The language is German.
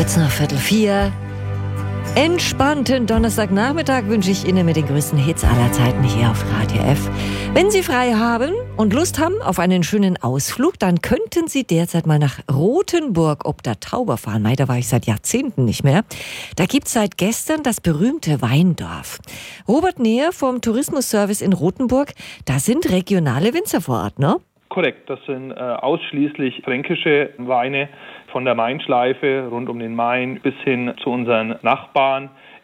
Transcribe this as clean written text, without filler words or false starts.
Kurz nach 3:45. Entspannten Donnerstagnachmittag wünsche ich Ihnen mit den größten Hits aller Zeiten hier auf Radio F. Wenn Sie frei haben und Lust haben auf einen schönen Ausflug, dann könnten Sie derzeit mal nach Rothenburg ob der Tauber fahren. Mei, da war ich seit Jahrzehnten nicht mehr. Da gibt's seit gestern das berühmte Weindorf. Robert Neher vom Tourismusservice in Rothenburg, da sind regionale Winzer vor Ort, ne? Korrekt, das sind ausschließlich fränkische Weine von der Mainschleife rund um den Main bis hin zu unseren Nachbarn